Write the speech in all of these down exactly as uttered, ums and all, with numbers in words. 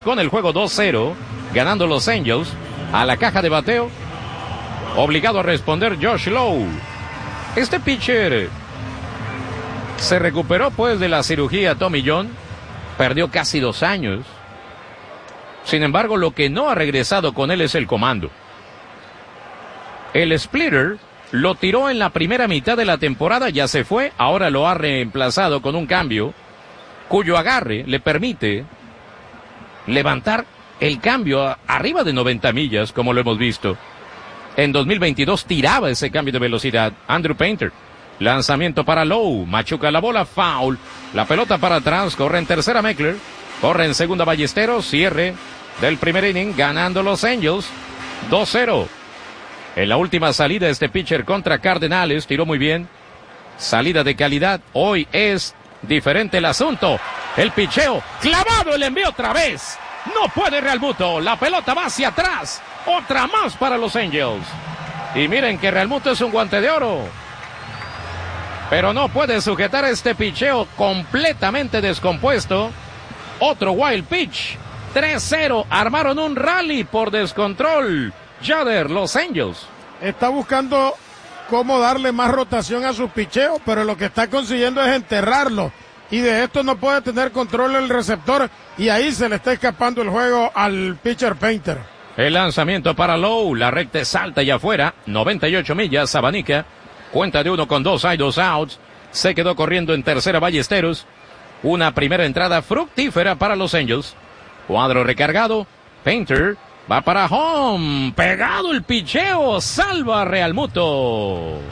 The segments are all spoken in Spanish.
Con el juego dos cero, ganando los Angels, a la caja de bateo, obligado a responder Josh Lowe. Este pitcher se recuperó pues de la cirugía Tommy John, perdió casi dos años. Sin embargo, lo que no ha regresado con él es el comando. El splitter lo tiró en la primera mitad de la temporada, ya se fue, ahora lo ha reemplazado con un cambio, cuyo agarre le permite levantar el cambio a arriba de noventa millas, como lo hemos visto. En dos mil veintidós tiraba ese cambio de velocidad Andrew Painter. Lanzamiento para Lowe, machuca la bola, foul. La pelota para atrás, corre en tercera Meckler, corre en segunda Ballesteros, cierre del primer inning, ganando los Angels dos cero. En la última salida este pitcher contra Cardenales, tiró muy bien. Salida de calidad, hoy es diferente el asunto. El picheo, clavado el envío otra vez. No puede Realmuto, la pelota va hacia atrás. Otra más para los Angels. Y miren que Realmuto es un guante de oro. Pero no puede sujetar este picheo completamente descompuesto. Otro wild pitch. tres cero, armaron un rally por descontrol. Jader, los Angels. Está buscando cómo darle más rotación a sus picheos, pero lo que está consiguiendo es enterrarlo. Y de esto no puede tener control el receptor, y ahí se le está escapando el juego al pitcher Painter. El lanzamiento para Lowe, la recta es alta y afuera, noventa y ocho millas, abanica, cuenta de uno con dos, hay dos outs, se quedó corriendo en tercera Ballesteros, una primera entrada fructífera para los Angels, cuadro recargado, Painter va para home, pegado el picheo, salva a Realmuto.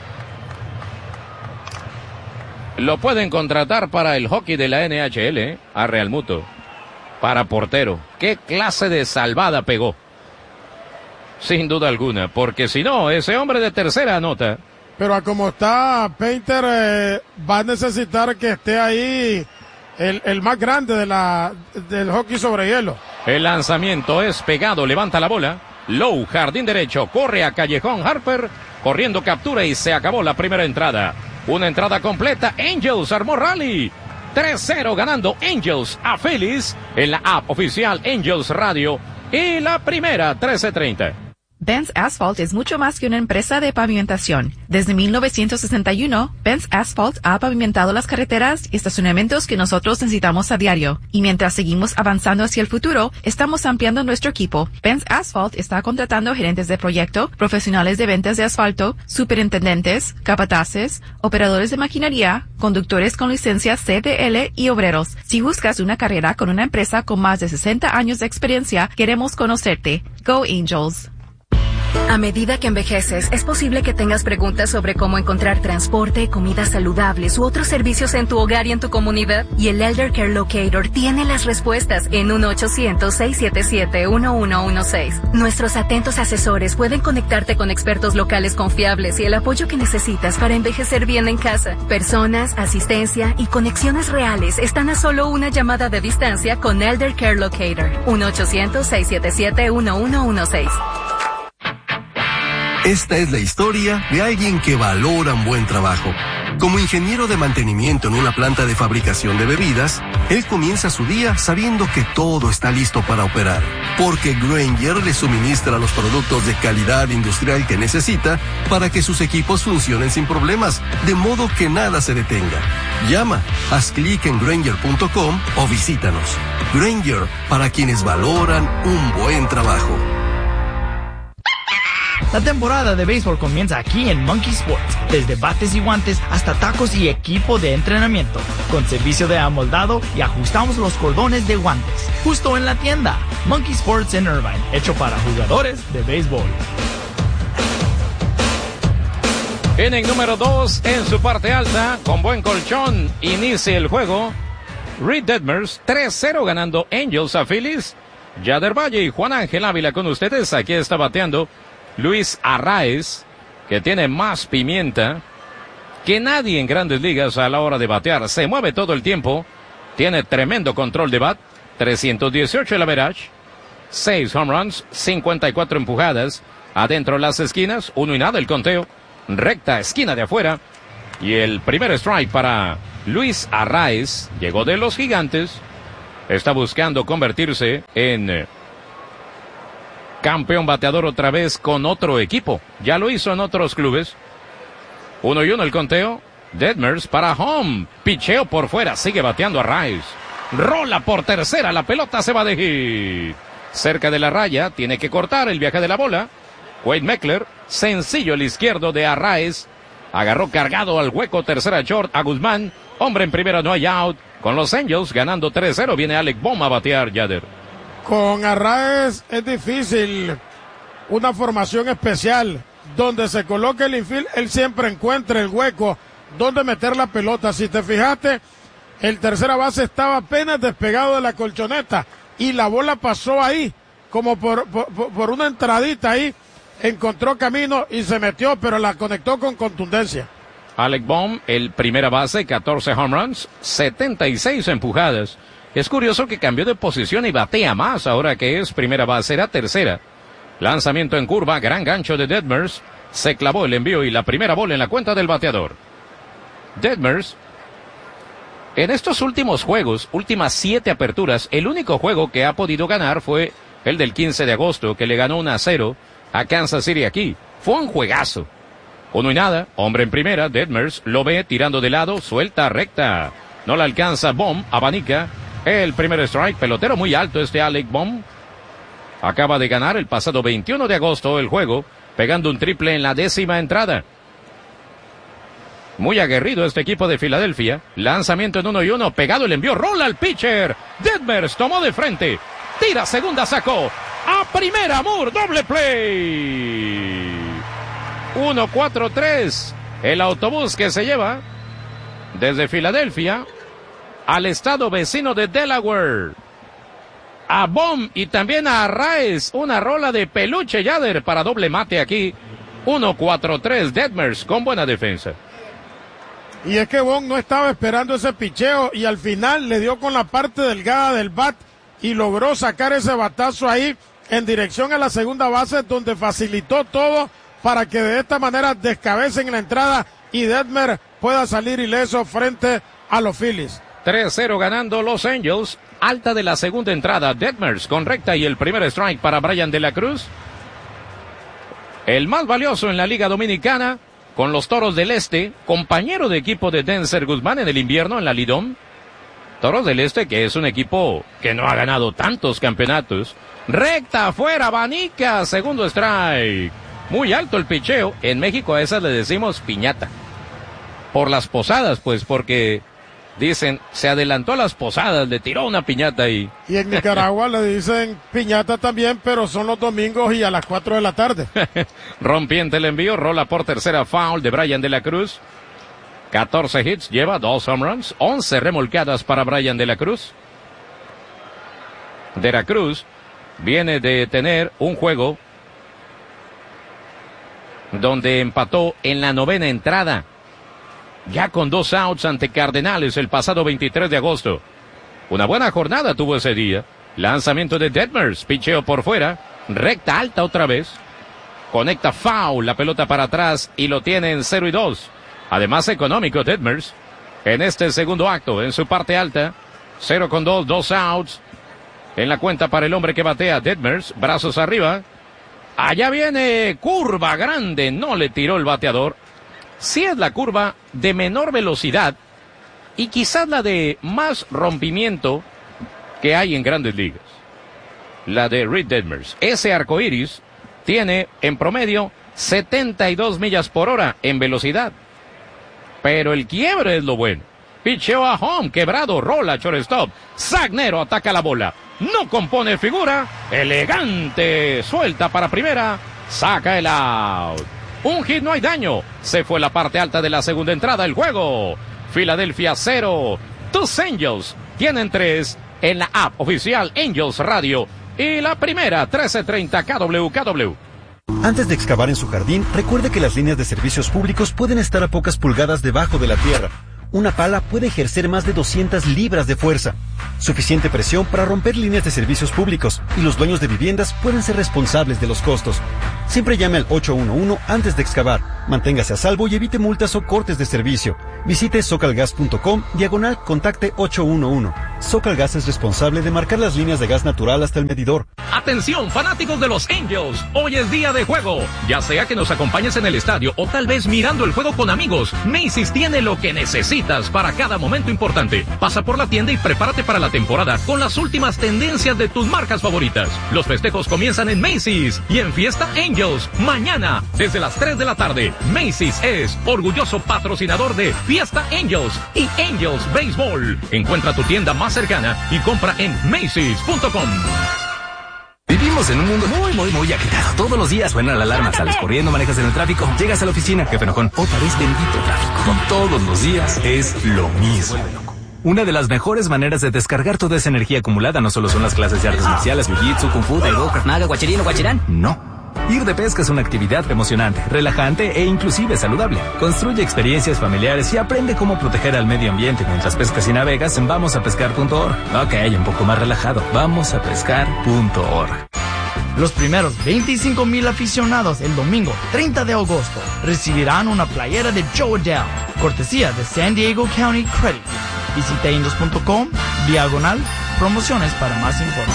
Lo pueden contratar para el hockey de la N H L, ¿eh? A Realmuto. Para portero. ¿Qué clase de salvada pegó? Sin duda alguna, porque si no, ese hombre de tercera anota. Pero a como está Painter, eh, va a necesitar que esté ahí el, el más grande de la, del hockey sobre hielo. El lanzamiento es pegado, levanta la bola. Lowe, jardín derecho, corre a Callejón Harper, corriendo captura y se acabó la primera entrada. Una entrada completa, Angels armó rally. tres cero ganando Angels a Phillies en la app oficial Angels Radio. Y la primera, trece treinta. Benz Asphalt es mucho más que una empresa de pavimentación. Desde mil novecientos sesenta y uno, Benz Asphalt ha pavimentado las carreteras y estacionamientos que nosotros necesitamos a diario. Y mientras seguimos avanzando hacia el futuro, estamos ampliando nuestro equipo. Benz Asphalt está contratando gerentes de proyecto, profesionales de ventas de asfalto, superintendentes, capataces, operadores de maquinaria, conductores con licencia C D L y obreros. Si buscas una carrera con una empresa con más de sesenta años de experiencia, queremos conocerte. Go Angels! A medida que envejeces, es posible que tengas preguntas sobre cómo encontrar transporte, comidas saludables u otros servicios en tu hogar y en tu comunidad. Y el Elder Care Locator tiene las respuestas en uno ochocientos, seiscientos setenta y siete, uno uno uno seis. Nuestros atentos asesores pueden conectarte con expertos locales confiables y el apoyo que necesitas para envejecer bien en casa. Personas, asistencia y conexiones reales están a solo una llamada de distancia con Elder Care Locator. uno ochocientos, seiscientos setenta y siete, uno uno uno seis. Esta es la historia de alguien que valora un buen trabajo. Como ingeniero de mantenimiento en una planta de fabricación de bebidas, él comienza su día sabiendo que todo está listo para operar, porque Grainger le suministra los productos de calidad industrial que necesita para que sus equipos funcionen sin problemas, de modo que nada se detenga. Llama, haz clic en Grainger punto com o visítanos. Grainger, para quienes valoran un buen trabajo. La temporada de béisbol comienza aquí en Monkey Sports, desde bates y guantes hasta tacos y equipo de entrenamiento, con servicio de amoldado y ajustamos los cordones de guantes, justo en la tienda. Monkey Sports en Irvine, hecho para jugadores de béisbol. Inning número dos en su parte alta, con buen colchón, inicia el juego. Reed Detmers, tres cero ganando Angels a Phillies. Jader Valle y Juan Ángel Ávila con ustedes, aquí está bateando Luis Arraez, que tiene más pimienta que nadie en Grandes Ligas a la hora de batear. Se mueve todo el tiempo, tiene tremendo control de bat, trescientos dieciocho el average, seis home runs, cincuenta y cuatro empujadas, adentro las esquinas, uno y nada el conteo, recta esquina de afuera, y el primer strike para Luis Arraez, llegó de los Gigantes, está buscando convertirse en eh, campeón bateador otra vez con otro equipo. Ya lo hizo en otros clubes. Uno y uno el conteo. Detmers para home. Picheo por fuera. Sigue bateando Arraez. Rola por tercera. La pelota se va de hit. Cerca de la raya. Tiene que cortar el viaje de la bola. Wade Meckler. Sencillo el izquierdo de Arraez. Agarró cargado al hueco. Tercera short a Guzmán. Hombre en primera, no hay out. Con los Angels ganando tres cero. Viene Alec Bohm a batear, Yader. Con Arraez es difícil una formación especial. Donde se coloque el infield, él siempre encuentra el hueco donde meter la pelota. Si te fijaste, el tercera base estaba apenas despegado de la colchoneta y la bola pasó ahí, como por, por, por una entradita ahí, encontró camino y se metió, pero la conectó con contundencia. Alec Bohm, el primera base, catorce home runs, setenta y seis empujadas. Es curioso que cambió de posición y batea más ahora que es primera base, era tercera. Lanzamiento en curva, gran gancho de Detmers. Se clavó el envío y la primera bola en la cuenta del bateador. Detmers, en estos últimos juegos, últimas siete aperturas, el único juego que ha podido ganar fue el del quince de agosto, que le ganó uno a cero a Kansas City aquí. Fue un juegazo. Uno y nada, hombre en primera, Detmers lo ve tirando de lado, suelta recta. No la alcanza Bohm, abanica. El primer strike, pelotero muy alto este Alec Bohm. Acaba de ganar el pasado veintiuno de agosto el juego, pegando un triple en la décima entrada. Muy aguerrido este equipo de Filadelfia. Lanzamiento en uno y uno, pegado el envío, rola al pitcher. Detmers tomó de frente, tira segunda, sacó. A primera, Moore, doble play. uno cuatro tres. El autobús que se lleva desde Filadelfia al estado vecino de Delaware. A Bohm y también a Arraez, una rola de peluche Yader para doble mate aquí. uno cuatro tres, Detmers con buena defensa. Y es que Bohm no estaba esperando ese picheo y al final le dio con la parte delgada del bat y logró sacar ese batazo ahí en dirección a la segunda base, donde facilitó todo para que de esta manera descabecen la entrada y Detmers pueda salir ileso frente a los Phillies. tres cero ganando los Angels. Alta de la segunda entrada, Detmers con recta y el primer strike para Brian de la Cruz. El más valioso en la Liga Dominicana, con los Toros del Este, compañero de equipo de Denzer Guzmán en el invierno en la Lidom. Toros del Este, que es un equipo que no ha ganado tantos campeonatos. Recta afuera, abanica, segundo strike. Muy alto el picheo. En México a esas le decimos piñata. Por las posadas, pues, porque dicen, se adelantó a las posadas, le tiró una piñata ahí. Y en Nicaragua le dicen piñata también, pero son los domingos y a las cuatro de la tarde. Rompiente el envío, rola por tercera, foul de Brian de la Cruz. catorce hits, lleva dos home runs, once remolcadas para Brian de la Cruz. De la Cruz viene de tener un juego donde empató en la novena entrada, ya con dos outs ante Cardenales el pasado veintitrés de agosto. Una buena jornada tuvo ese día. Lanzamiento de Detmers, picheo por fuera, recta alta otra vez. Conecta foul, la pelota para atrás y lo tiene en cero y dos. Además económico Detmers en este segundo acto, en su parte alta. cero con dos, dos outs. En la cuenta para el hombre que batea, Detmers, brazos arriba. Allá viene curva grande, no le tiró el bateador. Sí es la curva de menor velocidad y quizás la de más rompimiento que hay en Grandes Ligas. La de Reed Detmers. Ese arco iris tiene en promedio setenta y dos millas por hora en velocidad. Pero el quiebre es lo bueno. Picheo a home, quebrado, rola, shortstop. Zagnero ataca la bola. No compone figura. Elegante. Suelta para primera. Saca el out. Un hit, no hay daño. Se fue la parte alta de la segunda entrada el juego. Filadelfia cero. Tus Angels tienen tres en la app oficial Angels Radio. Y la primera, trece treinta K W K W. Antes de excavar en su jardín, recuerde que las líneas de servicios públicos pueden estar a pocas pulgadas debajo de la tierra. Una pala puede ejercer más de doscientas libras de fuerza. Suficiente presión para romper líneas de servicios públicos y los dueños de viviendas pueden ser responsables de los costos. Siempre llame al ocho uno uno antes de excavar. Manténgase a salvo y evite multas o cortes de servicio. Visite socalgas punto com diagonal contacte ocho uno uno. Socal Gas es responsable de marcar las líneas de gas natural hasta el medidor. Atención, fanáticos de los Angels, hoy es día de juego. Ya sea que nos acompañes en el estadio o tal vez mirando el juego con amigos, Macy's tiene lo que necesitas para cada momento importante. Pasa por la tienda y prepárate para la temporada con las últimas tendencias de tus marcas favoritas. Los festejos comienzan en Macy's y en Fiesta Angels, mañana, desde las tres de la tarde. Macy's es orgulloso patrocinador de Fiesta Angels y Angels Baseball. Encuentra tu tienda más cercana y compra en Macy's punto com. Vivimos en un mundo muy, muy, muy agitado. Todos los días suena la alarma, sales corriendo, manejas en el tráfico, llegas a la oficina, jefe enojón, otra vez bendito tráfico. Todos los días es lo mismo. Una de las mejores maneras de descargar toda esa energía acumulada no solo son las clases de artes marciales, jiu-jitsu, kung fu, taekwondo, krav maga, guachirino, guachirán. No. Ir de pesca es una actividad emocionante, relajante e inclusive saludable. Construye experiencias familiares y aprende cómo proteger al medio ambiente mientras pescas y navegas en vamos a pescar punto org. Ok, un poco más relajado. vamos a pescar punto org. Los primeros veinticinco mil aficionados el domingo treinta de agosto recibirán una playera de Joe Adele, cortesía de San Diego County Credit. Visita angels punto com, diagonal, promociones para más informes.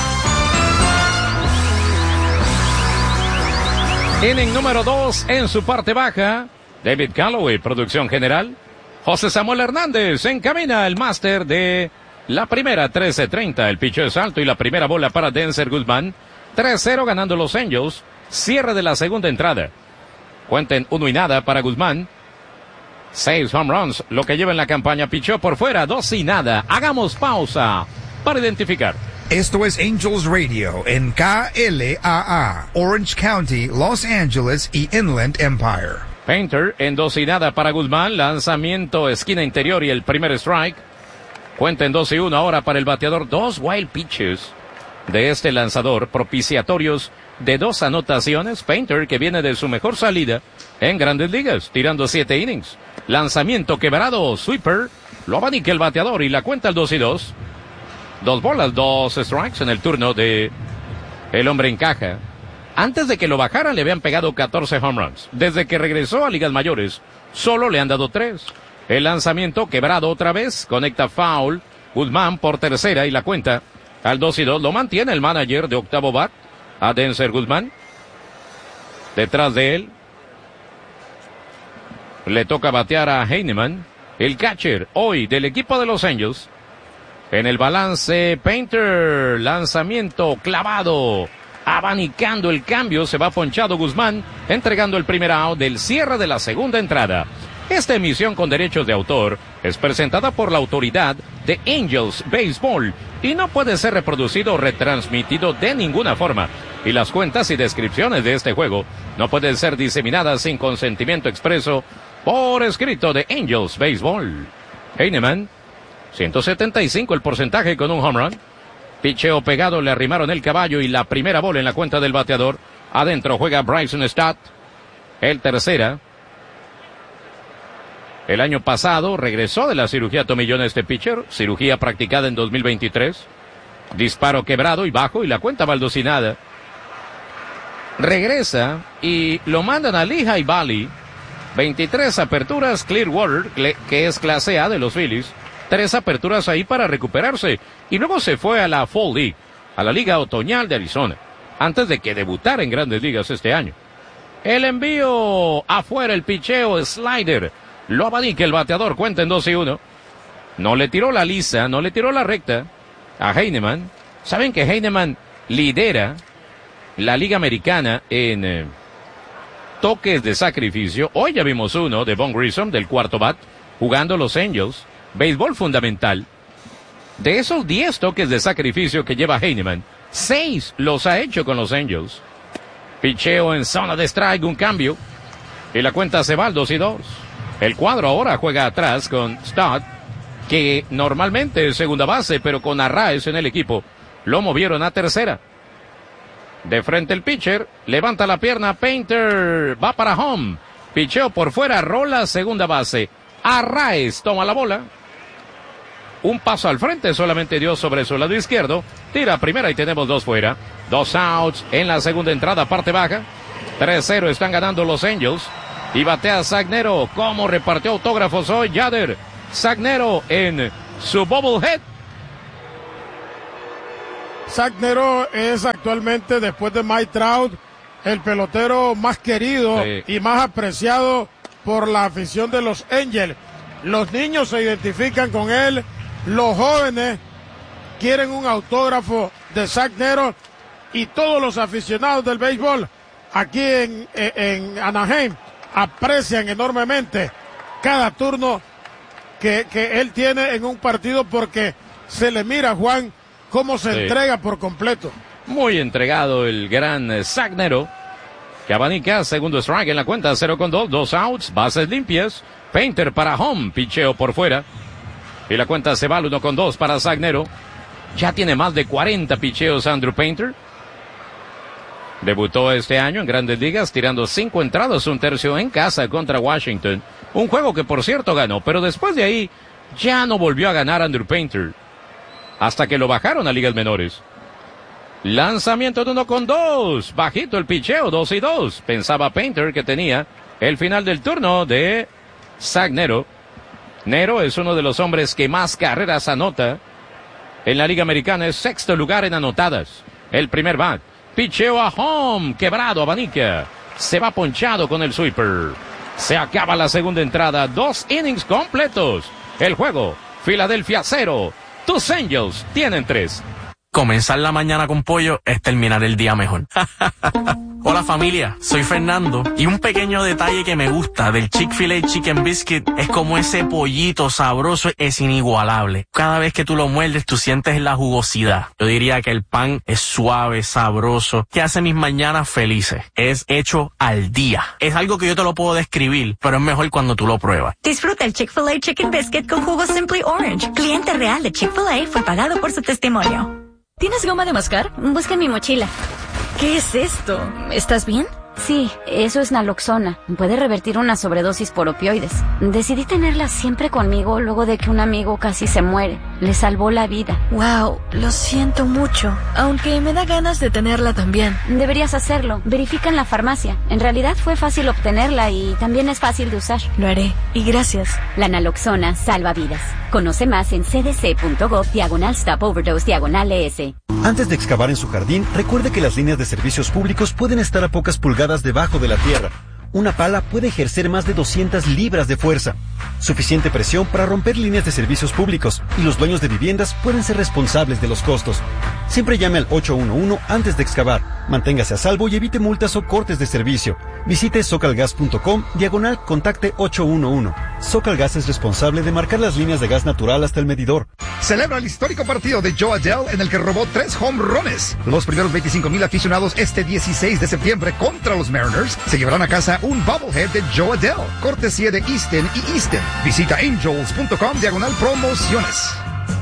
Inning número dos en su parte baja. David Calloway, producción general. José Samuel Hernández encamina el máster de la primera, trece treinta. El picheo es alto y la primera bola para Denzer Guzmán. tres cero ganando los Angels. Cierre de la segunda entrada. Cuenten uno y nada para Guzmán. Seis home runs, lo que lleva en la campaña. Pichó por fuera, dos y nada. Hagamos pausa para identificar. Esto es Angels Radio en K L A A, Orange County, Los Angeles y Inland Empire. Painter en dos y nada para Guzmán. Lanzamiento, esquina interior y el primer strike. Cuenta en dos y uno ahora para el bateador. Dos wild pitches de este lanzador, propiciatorios de dos anotaciones. Painter, que viene de su mejor salida en Grandes Ligas, tirando siete innings. Lanzamiento quebrado, sweeper. Lo abanica el bateador y la cuenta el dos y dos. Dos bolas, dos strikes en el turno de el hombre en caja. Antes de que lo bajaran le habían pegado catorce home runs. Desde que regresó a ligas mayores, solo le han dado tres. El lanzamiento quebrado otra vez, conecta foul. Guzmán por tercera y la cuenta al dos y dos. Lo mantiene el manager de octavo bat, a Denzer Guzmán. Detrás de él le toca batear a Heinemann, el catcher hoy del equipo de los Angels. En el balance, Painter, lanzamiento clavado, abanicando el cambio, se va ponchado Guzmán, entregando el primer out del cierre de la segunda entrada. Esta emisión con derechos de autor es presentada por la autoridad de Angels Baseball y no puede ser reproducido o retransmitido de ninguna forma. Y las cuentas y descripciones de este juego no pueden ser diseminadas sin consentimiento expreso por escrito de Angels Baseball. Heinemann, ciento setenta y cinco el porcentaje con un home run. Picheo pegado, le arrimaron el caballo y la primera bola en la cuenta del bateador. Adentro juega Bryson Stott, el tercera. El año pasado regresó de la cirugía tomillón este pitcher, cirugía practicada en dos mil veintitrés. Disparo quebrado y bajo y la cuenta baldocinada. Regresa y lo mandan a Lehigh Valley. veintitrés aperturas, Clearwater, que es clase A de los Phillies. Tres aperturas ahí para recuperarse. Y luego se fue a la Fall League, a la Liga Otoñal de Arizona, antes de que debutara en Grandes Ligas este año. El envío afuera, el picheo, slider. Lo abanica el bateador, cuenta en dos y uno. No le tiró la lisa, no le tiró la recta a Heinemann. Saben que Heinemann lidera la Liga Americana en eh, toques de sacrificio. Hoy ya vimos uno de Von Grissom, del cuarto bat, jugando los Angels. Béisbol fundamental. De esos diez toques de sacrificio que lleva Heinemann, seis los ha hecho con los Angels. Picheo en zona de strike, un cambio. Y la cuenta se va al dos y dos. El cuadro ahora juega atrás con Stott, que normalmente es segunda base, pero con Arraez en el equipo, lo movieron a tercera. De frente el pitcher, levanta la pierna, Painter, va para home. Picheo por fuera, rola segunda base. Arraez toma la bola. Un paso al frente, solamente dio sobre su lado izquierdo. Tira primera y tenemos dos fuera. Dos outs en la segunda entrada, parte baja. tres cero están ganando los Angels. Y batea Sagnero. ¿Cómo repartió autógrafos hoy Yader? Sagnero en su bobblehead. Zach Nero es actualmente, después de Mike Trout, el pelotero más querido sí. y más apreciado por la afición de los Angels. Los niños se identifican con él, los jóvenes quieren un autógrafo de Zach Nero y todos los aficionados del béisbol aquí en, en Anaheim aprecian enormemente cada turno que, que él tiene en un partido porque se le mira, Juan, cómo se sí. entrega por completo. Muy entregado el gran Zach Nero, que abanica, segundo strike en la cuenta, cero con dos, dos outs, bases limpias, Painter para home, picheo por fuera, y la cuenta se va al uno con dos para Zach Nero. Ya tiene más de cuarenta picheos Andrew Painter. Debutó este año en Grandes Ligas tirando cinco entradas, un tercio en casa contra Washington. Un juego que por cierto ganó, pero después de ahí ya no volvió a ganar Andrew Painter. Hasta que lo bajaron a ligas menores. Lanzamiento de uno con dos. Bajito el picheo, dos y dos. Pensaba Painter que tenía el final del turno de Zach Nero. Nero es uno de los hombres que más carreras anota en la Liga Americana. Es sexto lugar en anotadas. El primer bat. Picheo a home. Quebrado, abanica. Se va ponchado con el sweeper. Se acaba la segunda entrada. Dos innings completos. El juego. Filadelfia cero. Tus Angels tienen tres. Comenzar la mañana con pollo es terminar el día mejor. Hola familia, soy Fernando y un pequeño detalle que me gusta del Chick-fil-A Chicken Biscuit es como ese pollito sabroso es inigualable. Cada vez que tú lo muerdes tú sientes la jugosidad. Yo diría que el pan es suave, sabroso, que hace mis mañanas felices. Es hecho al día. Es algo que yo te lo puedo describir, pero es mejor cuando tú lo pruebas. Disfruta el Chick-fil-A Chicken Biscuit con jugo Simply Orange. Cliente real de Chick-fil-A fue pagado por su testimonio. ¿Tienes goma de mascar? Busca en mi mochila. ¿Qué es esto? ¿Estás bien? Sí, eso es naloxona. Puede revertir una sobredosis por opioides. Decidí tenerla siempre conmigo luego de que un amigo casi se muere. Le salvó la vida. Wow, lo siento mucho. Aunque me da ganas de tenerla también. Deberías hacerlo. Verifica en la farmacia. En realidad fue fácil obtenerla y también es fácil de usar. Lo haré. Y gracias. La naloxona salva vidas. Conoce más en cdc.gov diagonal stop overdose diagonal es. Antes de excavar en su jardín, recuerde que las líneas de servicios públicos pueden estar a pocas pulgadas debajo de la tierra. Una pala puede ejercer más de doscientas libras de fuerza. Suficiente presión para romper líneas de servicios públicos y los dueños de viviendas pueden ser responsables de los costos. Siempre llame al ocho uno uno antes de excavar. Manténgase a salvo y evite multas o cortes de servicio. Visite socalgas punto com diagonal contacte ocho uno uno. Socalgas es responsable de marcar las líneas de gas natural hasta el medidor. Celebra el histórico partido de Joe Adell en el que robó tres home runs. Los primeros veinticinco mil aficionados este dieciséis de septiembre contra los Mariners se llevarán a casa un bobblehead de Joe Adell, cortesía de Easton y Easton. Visita angels punto com diagonal promociones.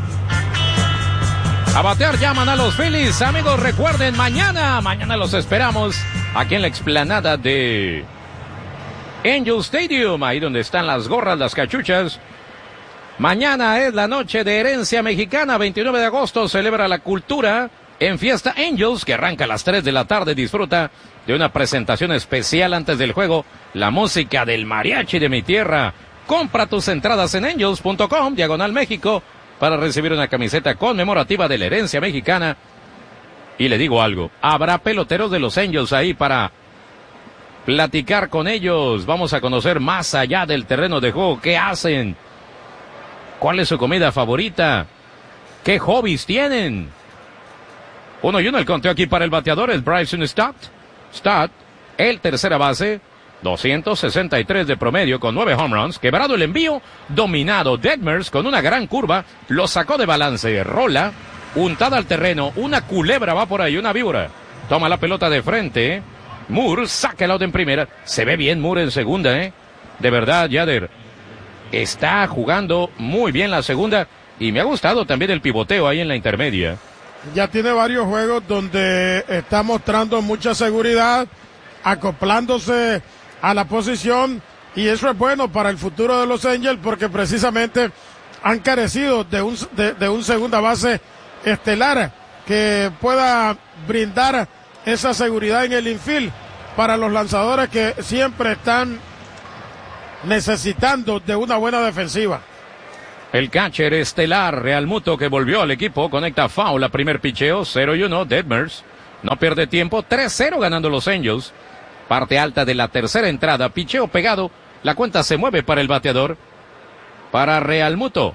A batear llaman a los Phillies. Amigos, recuerden, mañana, mañana los esperamos aquí en la explanada de Angel Stadium, ahí donde están las gorras, las cachuchas. Mañana es la noche de herencia mexicana, veintinueve de agosto, celebra la cultura en Fiesta Angels, que arranca a las tres de la tarde. Disfruta de una presentación especial antes del juego, la música del mariachi de mi tierra. Compra tus entradas en angels punto com, diagonal México, para recibir una camiseta conmemorativa de la herencia mexicana. Y le digo algo, habrá peloteros de los Angels ahí para platicar con ellos. Vamos a conocer más allá del terreno de juego, qué hacen, cuál es su comida favorita, qué hobbies tienen. Uno y uno el conteo aquí para el bateador, es Bryson Stott. Stott, el tercera base, doscientos sesenta y tres de promedio con nueve home runs. Quebrado el envío, dominado Detmers con una gran curva, lo sacó de balance, rola, untada al terreno, una culebra va por ahí, una víbora. Toma la pelota de frente, Moore saca el out en primera, se ve bien Moore en segunda, eh. De verdad, Yader, está jugando muy bien la segunda y me ha gustado también el pivoteo ahí en la intermedia. Ya tiene varios juegos donde está mostrando mucha seguridad, acoplándose a la posición, y eso es bueno para el futuro de los Angels porque precisamente han carecido de un, de, de un segunda base estelar que pueda brindar esa seguridad en el infield para los lanzadores que siempre están necesitando de una buena defensiva. El catcher estelar Realmuto, que volvió al equipo, conecta foul a primer picheo, cero y uno. Detmers no pierde tiempo, tres cero ganando los Angels. Parte alta de la tercera entrada, picheo pegado, la cuenta se mueve para el bateador, para Realmuto.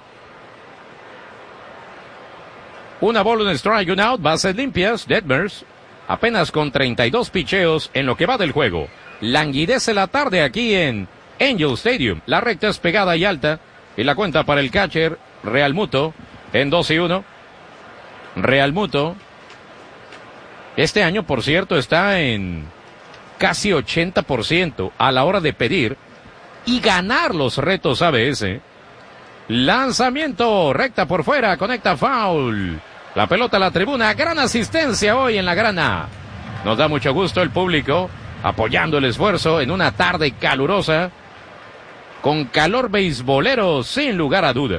Una bola, un strike, un out, bases limpias. Detmers apenas con treinta y dos picheos en lo que va del juego. Languidece la tarde aquí en Angel Stadium. La recta es pegada y alta. Y la cuenta para el catcher Realmuto en dos y uno. Realmuto este año, por cierto, está en casi ochenta por ciento a la hora de pedir y ganar los retos A B S. Lanzamiento, recta por fuera, conecta foul. La pelota a la tribuna, gran asistencia hoy en la grana. Nos da mucho gusto el público apoyando el esfuerzo en una tarde calurosa, con calor beisbolero sin lugar a dudas.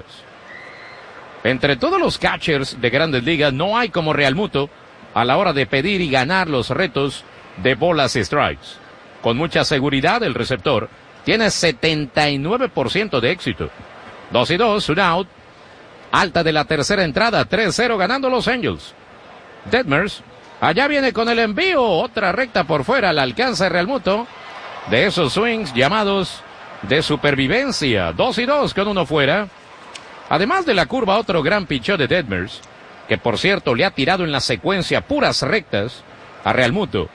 Entre todos los catchers de Grandes Ligas no hay como Realmuto a la hora de pedir y ganar los retos de bolas y strikes. Con mucha seguridad el receptor tiene setenta y nueve por ciento de éxito. Dos y dos, un out. Alta de la tercera entrada, tres cero ganando los Angels. Detmers, allá viene con el envío, otra recta por fuera, al alcance de Realmuto. De esos swings llamados de supervivencia, dos y dos con uno fuera. Además de la curva, otro gran picheo de Detmers, que por cierto le ha tirado en la secuencia puras rectas a Realmuto.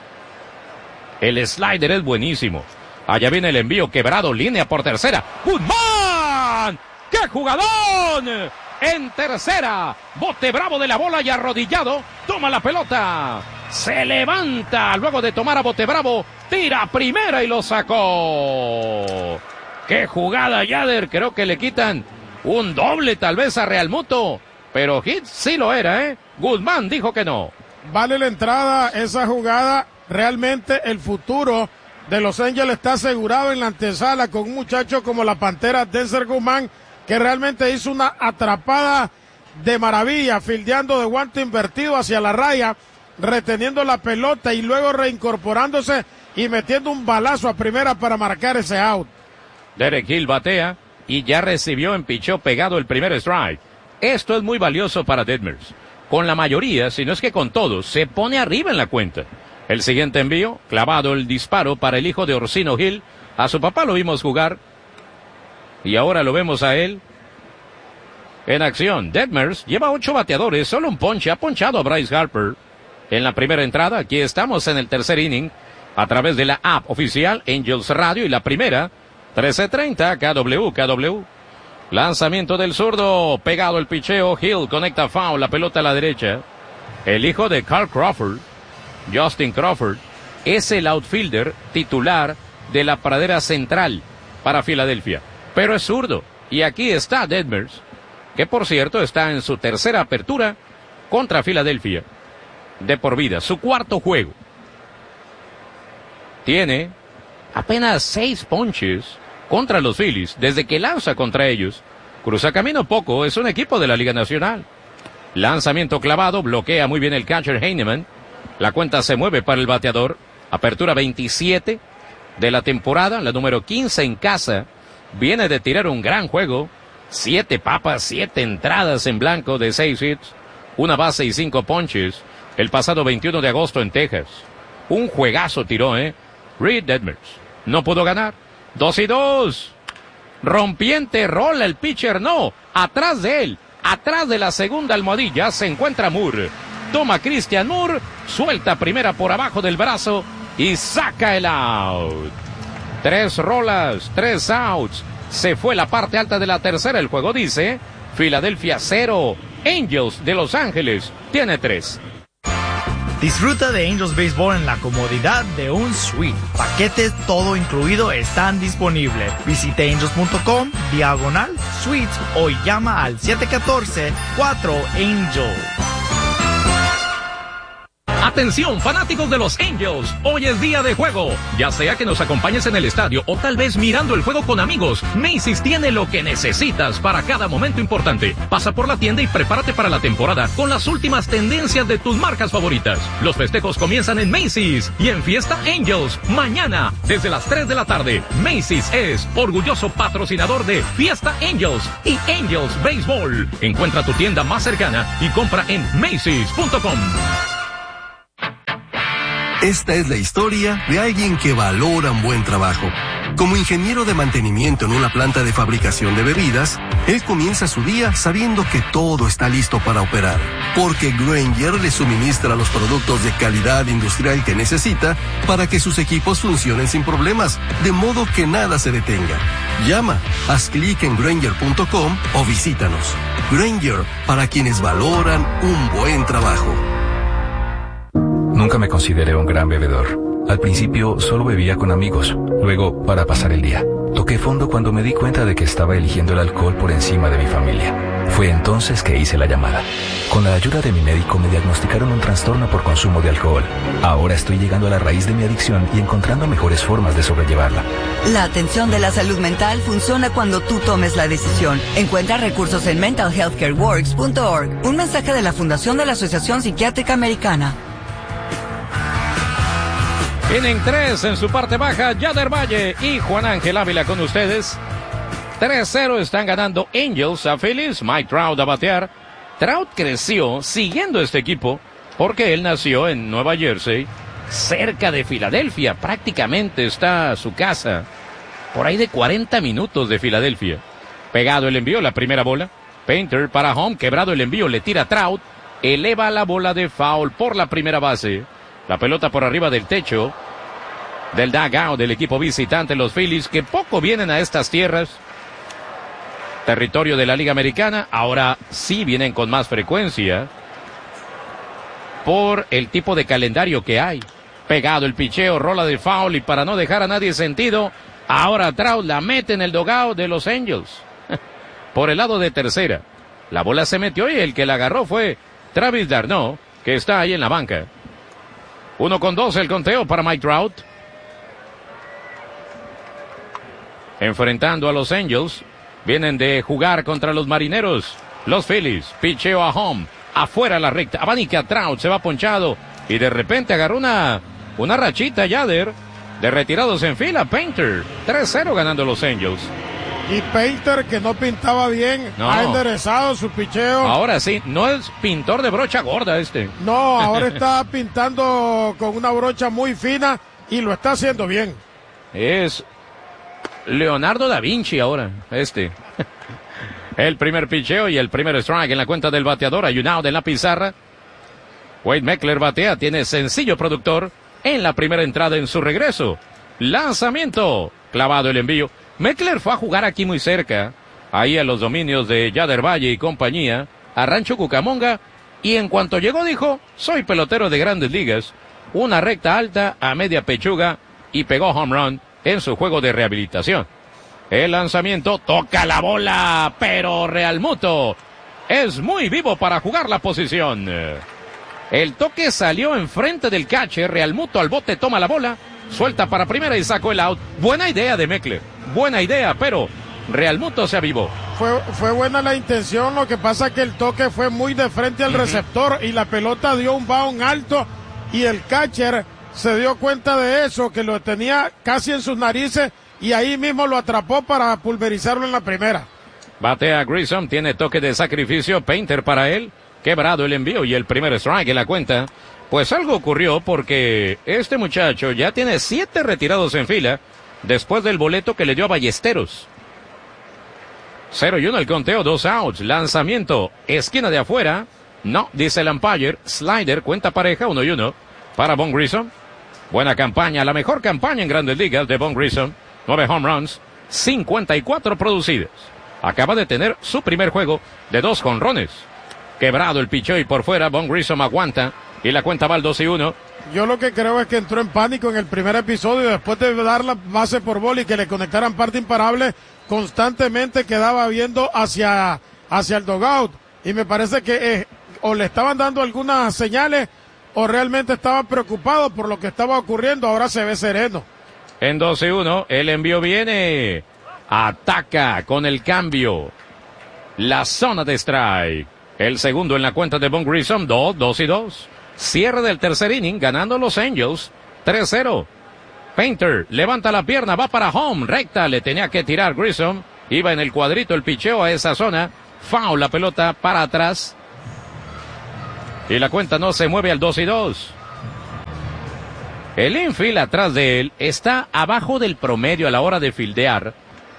El slider es buenísimo. Allá viene el envío quebrado, línea por tercera. ¡Goodman! ¡Qué jugadón! En tercera, bote bravo de la bola y arrodillado, toma la pelota, se levanta luego de tomar a bote bravo, tira a primera y lo sacó. ¡Qué jugada, Yader! Creo que le quitan un doble tal vez a Realmuto, pero hit sí lo era, ¿eh? Guzmán dijo que no. Vale la entrada esa jugada, realmente el futuro de Los Ángeles está asegurado en la antesala con un muchacho como la Pantera Denzel Guzmán, que realmente hizo una atrapada de maravilla, fildeando de guante invertido hacia la raya, reteniendo la pelota y luego reincorporándose y metiendo un balazo a primera para marcar ese out. Derek Hill batea y ya recibió en picheo pegado el primer strike. Esto es muy valioso para Detmers. Con la mayoría, si no es que con todos, se pone arriba en la cuenta. El siguiente envío, clavado el disparo para el hijo de Orsino Hill. A su papá lo vimos jugar y ahora lo vemos a él en acción. Detmers lleva ocho bateadores, solo un ponche, ha ponchado a Bryce Harper en la primera entrada. Aquí estamos en el tercer inning a través de la app oficial Angels Radio y la primera, trece treinta K W K W. Lanzamiento del zurdo, pegado el picheo, Hill conecta foul, la pelota a la derecha. El hijo de Carl Crawford, Justin Crawford, es el outfielder titular de la pradera central para Filadelfia, pero es zurdo. Y aquí está Detmers, que por cierto está en su tercera apertura contra Filadelfia de por vida, su cuarto juego. Tiene apenas seis ponches contra los Phillies desde que lanza contra ellos. Cruza camino poco, es un equipo de la Liga Nacional. Lanzamiento clavado, bloquea muy bien el catcher Heinemann. La cuenta se mueve para el bateador. Apertura veintisiete de la temporada, la número quince en casa. Viene de tirar un gran juego. Siete papas, siete entradas en blanco de seis hits, una base y cinco ponches. El pasado veintiuno de agosto en Texas. Un juegazo tiró, ¿eh? Reed Detmers. No pudo ganar. Dos y dos. Rompiente, rola el pitcher, no. Atrás de él, atrás de la segunda almohadilla, se encuentra Moore. Toma Christian Moore, suelta primera por abajo del brazo y saca el out. Tres rolas, tres outs. Se fue la parte alta de la tercera. El juego dice Filadelfia cero, Angels de Los Ángeles tiene tres. Disfruta de Angels Baseball en la comodidad de un suite. Paquetes todo incluido están disponibles. Visite angels punto com, diagonal suites o llama al siete uno cuatro cuatro Angel. Atención, fanáticos de los Angels, hoy es día de juego. Ya sea que nos acompañes en el estadio o tal vez mirando el juego con amigos, Macy's tiene lo que necesitas para cada momento importante. Pasa por la tienda y prepárate para la temporada con las últimas tendencias de tus marcas favoritas. Los festejos comienzan en Macy's y en Fiesta Angels, mañana, desde las tres de la tarde. Macy's es orgulloso patrocinador de Fiesta Angels y Angels Baseball. Encuentra tu tienda más cercana y compra en Macy's punto com. Esta es la historia de alguien que valora un buen trabajo. Como ingeniero de mantenimiento en una planta de fabricación de bebidas, él comienza su día sabiendo que todo está listo para operar, porque Grainger le suministra los productos de calidad industrial que necesita para que sus equipos funcionen sin problemas, de modo que nada se detenga. Llama, haz clic en Grainger punto com o visítanos. Grainger, para quienes valoran un buen trabajo. Nunca me consideré un gran bebedor. Al principio solo bebía con amigos, luego para pasar el día. Toqué fondo cuando me di cuenta de que estaba eligiendo el alcohol por encima de mi familia. Fue entonces que hice la llamada. Con la ayuda de mi médico me diagnosticaron un trastorno por consumo de alcohol. Ahora estoy llegando a la raíz de mi adicción y encontrando mejores formas de sobrellevarla. La atención de la salud mental funciona cuando tú tomes la decisión. Encuentra recursos en mental health care works punto org. Un mensaje de la Fundación de la Asociación Psiquiátrica Americana. Tienen tres en su parte baja, Yader Valle y Juan Ángel Ávila con ustedes. tres cero están ganando Angels a Phillies. Mike Trout a batear. Trout creció siguiendo este equipo porque él nació en Nueva Jersey, cerca de Filadelfia. Prácticamente está su casa, por ahí de cuarenta minutos de Filadelfia. Pegado el envío, la primera bola. Painter para home, quebrado el envío, le tira Trout. Eleva la bola de foul por la primera base. La pelota por arriba del techo del dugout del equipo visitante, los Phillies, que poco vienen a estas tierras. Territorio de la Liga Americana, ahora sí vienen con más frecuencia por el tipo de calendario que hay. Pegado el picheo, rola de foul y para no dejar a nadie sentido, ahora Trout la mete en el dugout de los Angels. Por el lado de tercera, la bola se metió y el que la agarró fue Travis d'Arnaud, que está ahí en la banca. Uno con dos el conteo para Mike Trout. Enfrentando a los Angels. Vienen de jugar contra los Marineros. Los Phillies. Picheo a home. Afuera la recta. Abanica Trout. Se va ponchado. Y de repente agarró una, una rachita Yader. De retirados en fila. Painter. tres cero ganando los Angels. Y Painter, que no pintaba bien, no. Ha enderezado su picheo. Ahora sí, no es pintor de brocha gorda este. No, ahora está pintando con una brocha muy fina y lo está haciendo bien. Es Leonardo da Vinci ahora, este. El primer picheo y el primer strike en la cuenta del bateador. Hay un out en la pizarra. Wade Meckler batea, tiene sencillo productor en la primera entrada en su regreso. Lanzamiento, clavado el envío. Meckler fue a jugar aquí muy cerca, ahí a los dominios de Yader Valle y compañía, a Rancho Cucamonga, y en cuanto llegó dijo, soy pelotero de Grandes Ligas, una recta alta a media pechuga, y pegó home run en su juego de rehabilitación. El lanzamiento, toca la bola, pero Realmuto es muy vivo para jugar la posición. El toque salió enfrente del catcher, Realmuto al bote toma la bola, suelta para primera y sacó el out. Buena idea de Meckler, buena idea, pero Realmuto se avivó. Fue, fue buena la intención, lo que pasa que el toque fue muy de frente al uh-huh. receptor y la pelota dio un bound alto y el catcher se dio cuenta de eso, que lo tenía casi en sus narices y ahí mismo lo atrapó para pulverizarlo en la primera. Batea Grissom, tiene toque de sacrificio, Painter para él, quebrado el envío y el primer strike en la cuenta. Pues algo ocurrió porque este muchacho ya tiene siete retirados en fila después del boleto que le dio a Ballesteros. cero y uno el conteo, dos outs, lanzamiento, esquina de afuera, no, dice el umpire, slider, cuenta pareja, uno y uno, para Von Grissom. Buena campaña, la mejor campaña en Grandes Ligas de Von Grissom, nueve home runs, cincuenta y cuatro producidas. Acaba de tener su primer juego de dos jonrones. Quebrado el picheo y por fuera, Von Grissom aguanta. Y la cuenta va al dos y uno. Yo lo que creo es que entró en pánico en el primer episodio, después de dar la base por bola y que le conectaran parte imparable, constantemente quedaba viendo hacia, hacia el dugout. Y me parece que eh, o le estaban dando algunas señales o realmente estaba preocupado por lo que estaba ocurriendo. Ahora se ve sereno. En dos y uno, el envío viene. Ataca con el cambio. La zona de strike. El segundo en la cuenta de Von Grissom. dos, dos y dos. Cierre del tercer inning, ganando los Angels. tres cero. Painter levanta la pierna, va para home. Recta, le tenía que tirar Grissom. Iba en el cuadrito el picheo a esa zona. Foul, la pelota para atrás. Y la cuenta no se mueve al dos y dos. El infield atrás de él está abajo del promedio a la hora de fildear.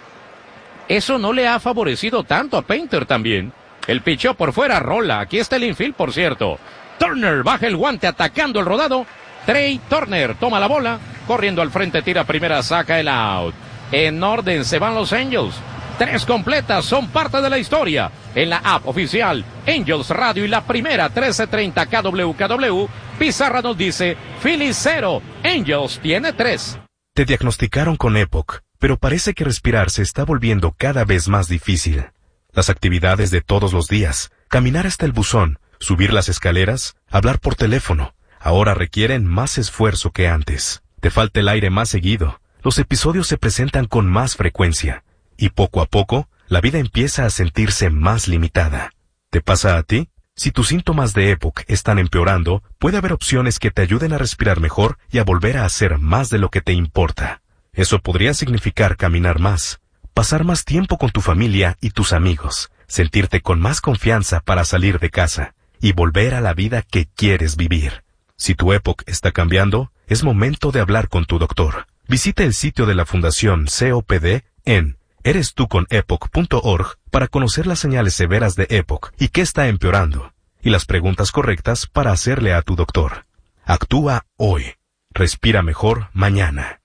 Eso no le ha favorecido tanto a Painter también. El picheo por fuera rola. Aquí está el infield, por cierto. Turner baja el guante atacando el rodado. Trey Turner toma la bola. Corriendo al frente, tira primera, saca el out. En orden se van los Angels. Tres completas son parte de la historia. En la app oficial Angels Radio y la primera trece treinta K W K W. Pizarra nos dice Phillies cero, Angels tiene tres. Te diagnosticaron con EPOC, pero parece que respirar se está volviendo cada vez más difícil. Las actividades de todos los días, caminar hasta el buzón, subir las escaleras, hablar por teléfono, ahora requieren más esfuerzo que antes. Te falta el aire más seguido. Los episodios se presentan con más frecuencia. Y poco a poco, la vida empieza a sentirse más limitada. ¿Te pasa a ti? Si tus síntomas de EPOC están empeorando, puede haber opciones que te ayuden a respirar mejor y a volver a hacer más de lo que te importa. Eso podría significar caminar más, pasar más tiempo con tu familia y tus amigos, sentirte con más confianza para salir de casa y volver a la vida que quieres vivir. Si tu EPOC está cambiando, es momento de hablar con tu doctor. Visita el sitio de la Fundación C O P D en eres tú con epoc punto org para conocer las señales severas de EPOC y qué está empeorando, y las preguntas correctas para hacerle a tu doctor. Actúa hoy. Respira mejor mañana.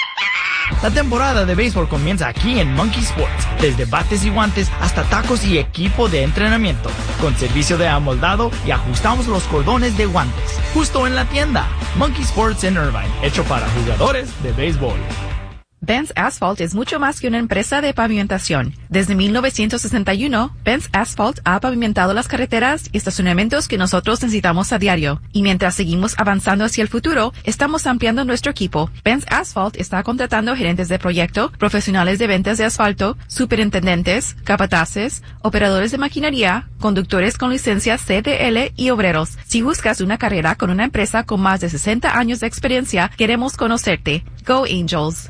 La temporada de béisbol comienza aquí en Monkey Sports, desde bates y guantes hasta tacos y equipo de entrenamiento, con servicio de amoldado y ajustamos los cordones de guantes, justo en la tienda. Monkey Sports en Irvine, hecho para jugadores de béisbol. Benz Asphalt es mucho más que una empresa de pavimentación. Desde mil novecientos sesenta y uno, Benz Asphalt ha pavimentado las carreteras y estacionamientos que nosotros necesitamos a diario. Y mientras seguimos avanzando hacia el futuro, estamos ampliando nuestro equipo. Benz Asphalt está contratando gerentes de proyecto, profesionales de ventas de asfalto, superintendentes, capataces, operadores de maquinaria, conductores con licencia C D L y obreros. Si buscas una carrera con una empresa con más de sesenta años de experiencia, queremos conocerte. Go Angels!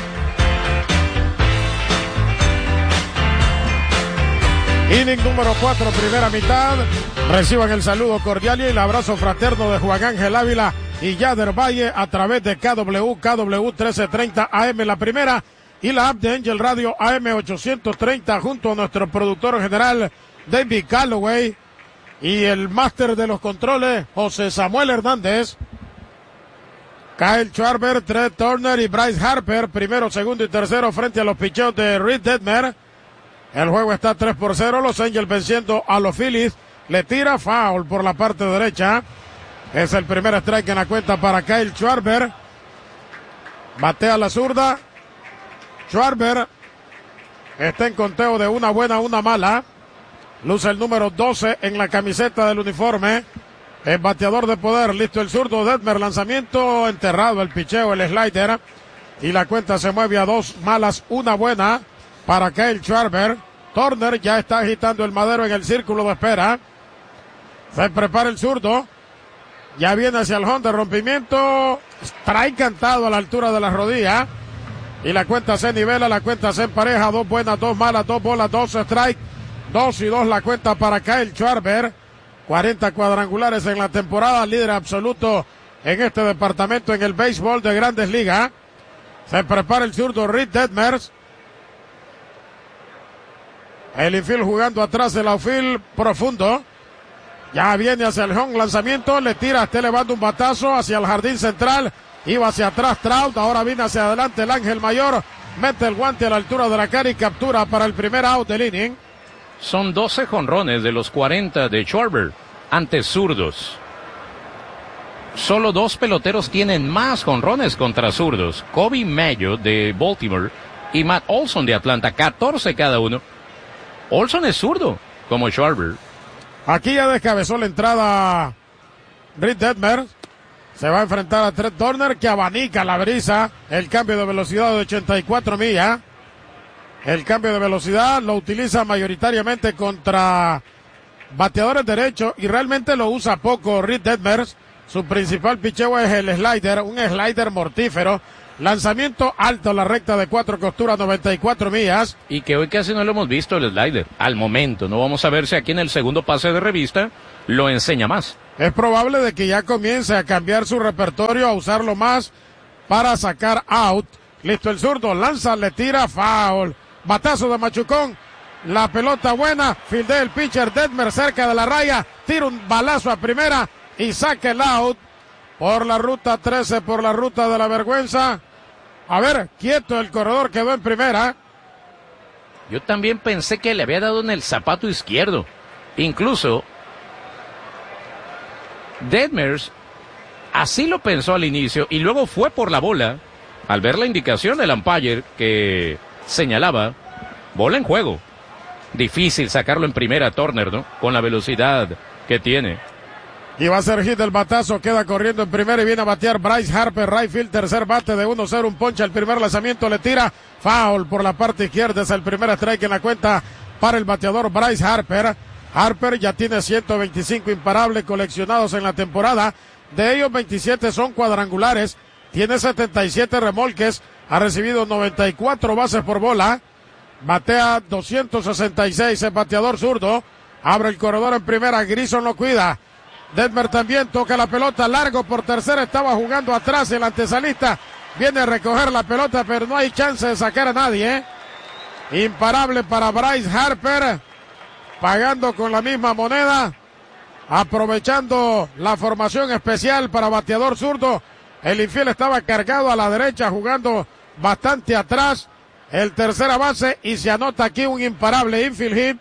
Inning número cuatro, primera mitad. Reciban el saludo cordial y el abrazo fraterno de Juan Ángel Ávila y Yader Valle a través de K W K W trece treinta A M la primera y la app de Angel Radio A M ochocientos treinta junto a nuestro productor general David Calloway y el máster de los controles José Samuel Hernández. Kyle Schwarber, Trey Turner y Bryce Harper, primero, segundo y tercero frente a los picheos de Reed Detmer. El juego está tres por cero, los Angels venciendo a los Phillies. Le tira foul por la parte derecha. Es el primer strike en la cuenta para Kyle Schwarber. Batea la zurda. Schwarber está en conteo de una buena, una mala. Luce el número doce en la camiseta del uniforme. El bateador de poder, listo el zurdo Detmer, lanzamiento enterrado, el picheo, el slider. Y la cuenta se mueve a dos malas, una buena para Kyle Schwarber. Turner ya está agitando el madero en el círculo de espera. Se prepara el zurdo. Ya viene hacia el home de rompimiento. Strike cantado a la altura de la rodilla. Y la cuenta se nivela, la cuenta se empareja. Dos buenas, dos malas, dos bolas, dos strike. Dos y dos la cuenta para Kyle Schwarber. cuarenta cuadrangulares en la temporada. Líder absoluto en este departamento en el béisbol de Grandes Ligas. Se prepara el zurdo Reed Detmer. El infield jugando atrás del outfield profundo. Ya viene hacia el home, lanzamiento, le tira, está elevando un batazo hacia el jardín central. Iba hacia atrás Trout, ahora viene hacia adelante el Ángel Mayor. Mete el guante a la altura de la cara y captura para el primer out del inning. Son doce jonrones de los cuarenta de Schwarber ante zurdos. Solo dos peloteros tienen más jonrones contra zurdos. Kobe Mayo de Baltimore y Matt Olson de Atlanta, catorce cada uno. Olson es zurdo, como Schwarber. Aquí ya descabezó la entrada Reed Detmers. Se va a enfrentar a Trent Turner, que abanica la brisa. El cambio de velocidad de ochenta y cuatro millas. El cambio de velocidad lo utiliza mayoritariamente contra bateadores derechos y realmente lo usa poco Reed Detmers. Su principal picheo es el slider, un slider mortífero. Lanzamiento alto, la recta de cuatro costuras, noventa y cuatro millas. Y que hoy casi no lo hemos visto el slider. Al momento, no vamos a ver si aquí en el segundo pase de revista lo enseña más. Es probable de que ya comience a cambiar su repertorio, a usarlo más para sacar out. Listo el zurdo, lanza, le tira, foul. Batazo de machucón, la pelota buena, fildea el pitcher Detmers cerca de la raya, tira un balazo a primera y saca el out por la ruta trece, por la ruta de la vergüenza. A ver, quieto, el corredor quedó en primera. Yo también pensé que le había dado en el zapato izquierdo. Incluso Detmers así lo pensó al inicio y luego fue por la bola al ver la indicación del umpire que señalaba bola en juego. Difícil sacarlo en primera Turner, ¿no? Con la velocidad que tiene. Y va a ser hit el batazo, queda corriendo en primera y viene a batear Bryce Harper, right field, tercer bate de uno cero, un ponche al primer lanzamiento, le tira, foul por la parte izquierda, es el primer strike en la cuenta para el bateador Bryce Harper. Harper ya tiene ciento veinticinco imparables coleccionados en la temporada, de ellos veintisiete son cuadrangulares, tiene setenta y siete remolques, ha recibido noventa y cuatro bases por bola, batea doscientos sesenta y seis, el bateador zurdo, abre el corredor en primera, Grison lo cuida. Detmers también toca la pelota largo por tercera, estaba jugando atrás el antesalista, viene a recoger la pelota pero no hay chance de sacar a nadie, ¿eh? Imparable para Bryce Harper, pagando con la misma moneda, aprovechando la formación especial para bateador zurdo. El infiel estaba cargado a la derecha, jugando bastante atrás, el tercera base, y se anota aquí un imparable infield hit.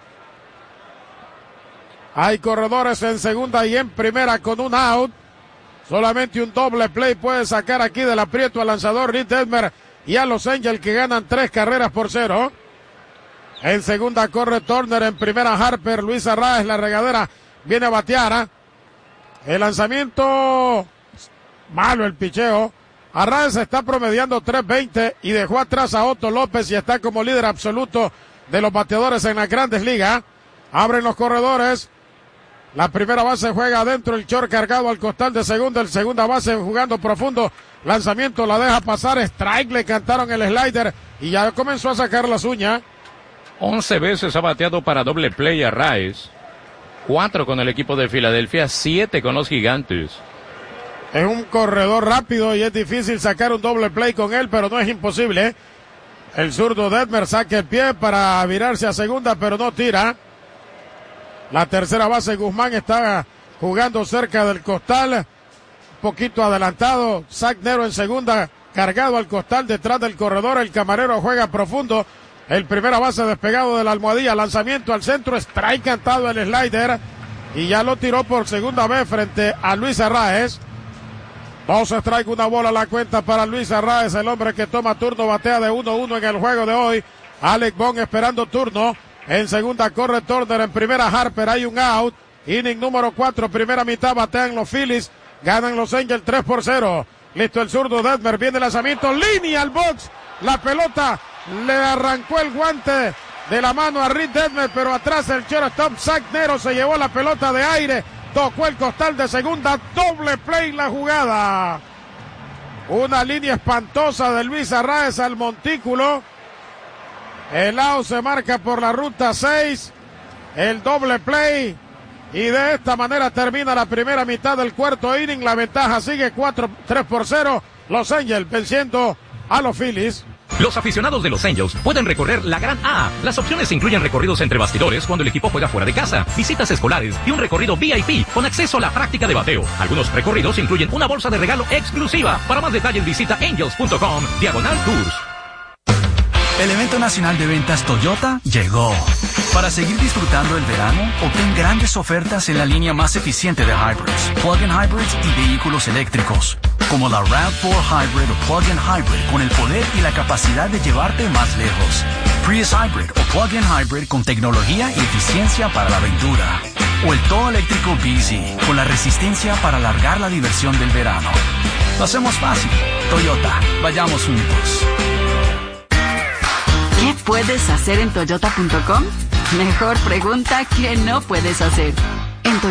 Hay corredores en segunda y en primera con un out. Solamente un doble play puede sacar aquí del aprieto al lanzador Reed Detmers y a los Angels, que ganan tres carreras por cero. En segunda corre Turner, en primera Harper. Luis Arraez, la regadera, viene a batear. El lanzamiento malo, el picheo. Arraez está promediando tres veinte y dejó atrás a Otto López y está como líder absoluto de los bateadores en las grandes ligas. Abren los corredores. La primera base juega adentro, el short cargado al costal de segunda, el segunda base jugando profundo, lanzamiento, la deja pasar, strike, le cantaron el slider y ya comenzó a sacar las uñas. once veces ha bateado para doble play a Arraez, cuatro con el equipo de Filadelfia, siete con los Gigantes. Es un corredor rápido y es difícil sacar un doble play con él, pero no es imposible. El zurdo Detmers saca el pie para virarse a segunda, pero no tira. La tercera base, Guzmán, está jugando cerca del costal, un poquito adelantado. Zach Nero en segunda, cargado al costal detrás del corredor. El camarero juega profundo. El primera base despegado de la almohadilla, lanzamiento al centro, strike cantado el slider. Y ya lo tiró por segunda vez frente a Luis Arraez. Dos strike, una bola a la cuenta para Luis Arraez, el hombre que toma turno, batea de uno uno en el juego de hoy. Alec Bohm esperando turno. En segunda corre Turner, en primera Harper, hay un out. Inning número cuatro, primera mitad, batean los Phillies, ganan los Angels tres por cero. Listo el zurdo Detmers, viene el lanzamiento, línea al box. La pelota le arrancó el guante de la mano a Reed Detmers, pero atrás el shortstop Zach Nero se llevó la pelota de aire, tocó el costal de segunda, doble play la jugada. Una línea espantosa de Luis Arraez al montículo. El out se marca por la ruta seis, el doble play, y de esta manera termina la primera mitad del cuarto inning. La ventaja sigue cuatro tres por cero, Los Angels venciendo a los Phillies. Los aficionados de los Angels pueden recorrer la Gran A. Las opciones incluyen recorridos entre bastidores cuando el equipo juega fuera de casa, visitas escolares y un recorrido V I P con acceso a la práctica de bateo. Algunos recorridos incluyen una bolsa de regalo exclusiva. Para más detalles visita angels punto com diagonal tours. El evento nacional de ventas Toyota llegó. Para seguir disfrutando el verano, obtén grandes ofertas en la línea más eficiente de hybrids, plug-in hybrids y vehículos eléctricos, como la RAV cuatro Hybrid o plug-in hybrid con el poder y la capacidad de llevarte más lejos. Prius Hybrid o plug-in hybrid con tecnología y eficiencia para la aventura. O el todo eléctrico B Z, con la resistencia para alargar la diversión del verano. Lo hacemos fácil. Toyota, vayamos juntos. ¿Qué puedes hacer en toyota punto com? Mejor pregunta que no puedes hacer. En Toyota